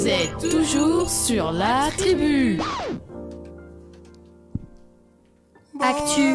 C'est toujours sur la tribu. Actu.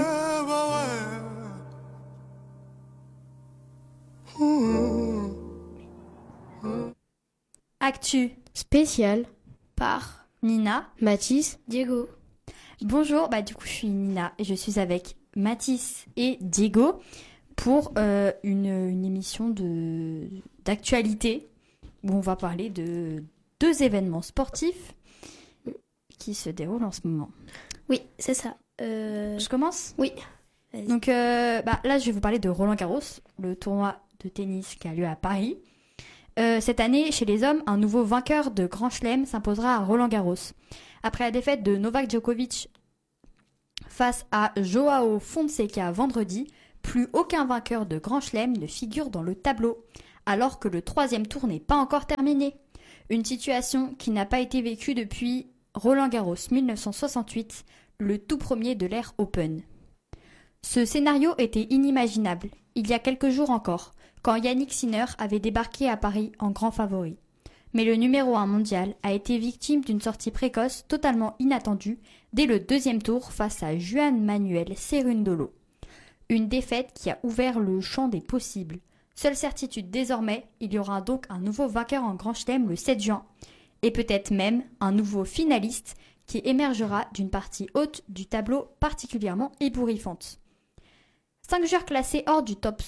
Actu Spécial par Nina, Mathis, Diego. Bonjour, du coup je suis Nina et je suis avec Mathis et Diego pour une émission d'actualité où on va parler de 2 événements sportifs qui se déroulent en ce moment. Oui, c'est ça. Je commence ? Oui. Vas-y. Donc là, je vais vous parler de Roland-Garros, le tournoi de tennis qui a lieu à Paris. Cette année, chez les hommes, un nouveau vainqueur de Grand Chelem s'imposera à Roland-Garros. Après la défaite de Novak Djokovic face à Joao Fonseca vendredi, plus aucun vainqueur de Grand Chelem ne figure dans le tableau, alors que le 3e tour n'est pas encore terminé. Une situation qui n'a pas été vécue depuis Roland-Garros 1968, le tout premier de l'ère Open. Ce scénario était inimaginable, il y a quelques jours encore, quand Yannick Sinner avait débarqué à Paris en grand favori. Mais le numéro 1 mondial a été victime d'une sortie précoce totalement inattendue dès le 2e tour face à Juan Manuel Cerundolo. Une défaite qui a ouvert le champ des possibles. Seule certitude désormais, il y aura donc un nouveau vainqueur en Grand Chelem le 7 juin, et peut-être même un nouveau finaliste qui émergera d'une partie haute du tableau particulièrement ébouriffante. 5 joueurs classés hors du top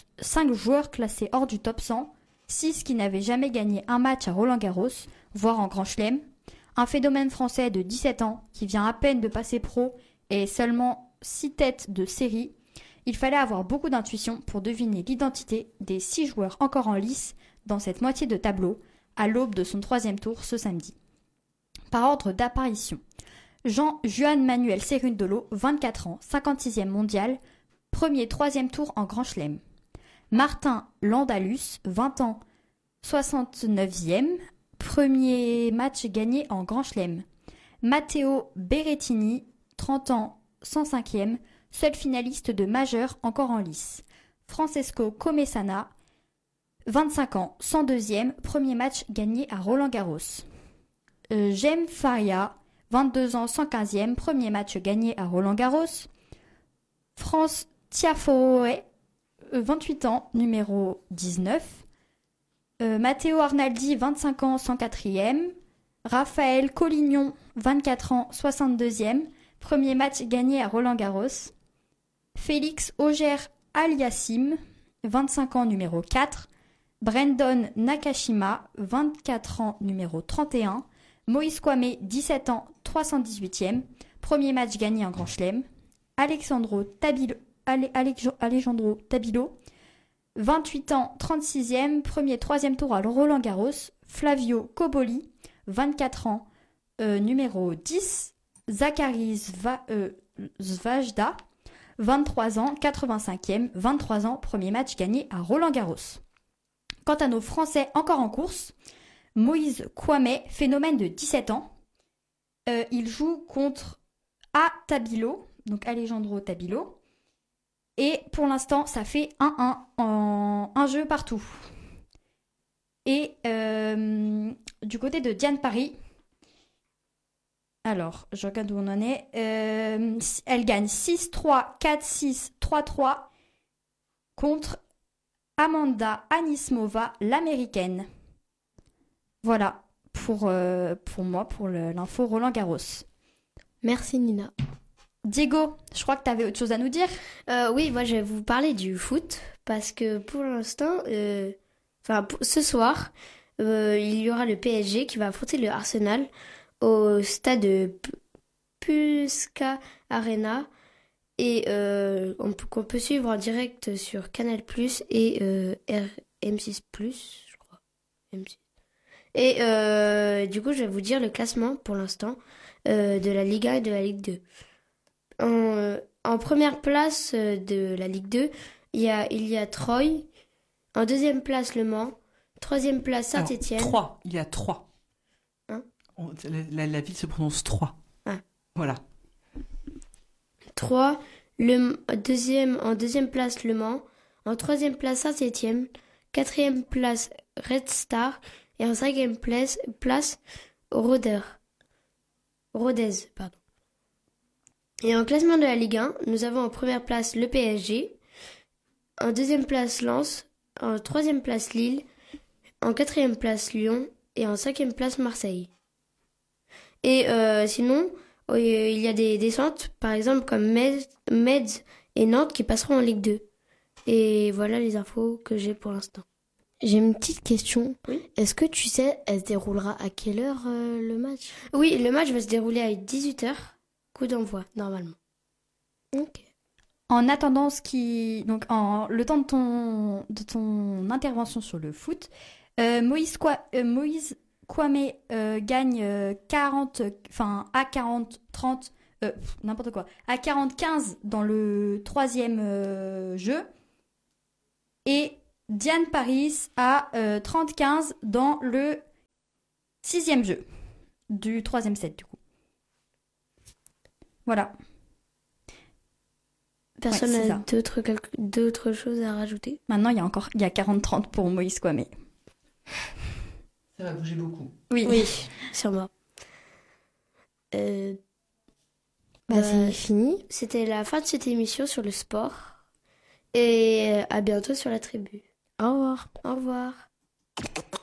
100, 6 qui n'avaient jamais gagné un match à Roland-Garros, voire en Grand Chelem, un phénomène français de 17 ans qui vient à peine de passer pro et seulement 6 têtes de série. Il fallait avoir beaucoup d'intuition pour deviner l'identité des 6 joueurs encore en lice dans cette moitié de tableau à l'aube de son 3e tour ce samedi. Par ordre d'apparition, Juan Manuel Cerundolo, 24 ans, 56e mondial, 3e tour en Grand Chelem. Martin Landalus, 20 ans, 69e, premier match gagné en Grand Chelem. Matteo Berrettini, 30 ans, 105e, seul finaliste de majeur encore en lice. Francesco Comesana, 25 ans, 102e, premier match gagné à Roland-Garros. Jem Faria, 22 ans, 115e, premier match gagné à Roland-Garros. France Tiafoe, 28 ans, numéro 19. Matteo Arnaldi, 25 ans, 104e. Raphaël Collignon, 24 ans, 62e. Premier match gagné à Roland-Garros. Félix Auger-Aliassime, 25 ans, numéro 4. Brandon Nakashima, 24 ans, numéro 31. Moïse Kwame, 17 ans, 318e. Premier match gagné en Grand Chelem. Alejandro Tabilo, 28 ans, 36e, 3e tour à Roland-Garros. Flavio Coboli, 24 ans, numéro 10. Zachary Zvajda, 23 ans, 85e, 23 ans, premier match gagné à Roland-Garros. Quant à nos Français encore en course, Moïse Kwame, phénomène de 17 ans, il joue contre Tabilo, donc Alejandro Tabilo. Et pour l'instant, ça fait 1-1 en un jeu partout. Et du côté de Diane Paris, alors, je regarde où on en est. Elle gagne 6-3, 4-6, 3-3 contre Amanda Anismova, l'américaine. Voilà pour moi, pour l'info Roland-Garros. Merci Nina. Diego, je crois que tu avais autre chose à nous dire. Oui, moi je vais vous parler du foot parce que pour l'instant, ce soir, il y aura le PSG qui va affronter le Arsenal au stade de Puska Arena et qu'on peut suivre en direct sur Canal+ et M6+, je crois. M6. Et du coup, je vais vous dire le classement pour l'instant de la Ligue 1 et de la Ligue 2. En première place de la Ligue 2, il y a Troyes. En deuxième place, Le Mans. Troisième place, Saint-Étienne. Il y a 3. Hein la ville se prononce 3. Ah. Voilà. 3. En deuxième place, Le Mans. En troisième place, Saint-Étienne. Quatrième place, Red Star. Et en cinquième place Rodez, pardon. Et en classement de la Ligue 1, nous avons en première place le PSG, en deuxième place Lens, en troisième place Lille, en quatrième place Lyon et en cinquième place Marseille. Et sinon, il y a des descentes, par exemple comme Metz et Nantes qui passeront en Ligue 2. Et voilà les infos que j'ai pour l'instant. J'ai une petite question. Oui. Est-ce que tu sais, elle se déroulera à quelle heure le match? Oui, le match va se dérouler à 18h, coup d'envoi, normalement. Ok. En attendant le temps de ton intervention sur le foot, Moïse Kwame gagne 40, enfin à 40, 30, n'importe quoi, à 40-15 dans le troisième jeu et Diane Paris à 30-15 dans le sixième jeu du troisième set du coup. Voilà. Personne Ouais, c'est n'a d'autres choses à rajouter? Maintenant, il y a 40-30 pour Moïse Kwame. Ça va bouger beaucoup. Oui. Sûrement. C'est fini. C'était la fin de cette émission sur le sport. Et à bientôt sur la tribu. Au revoir. Au revoir.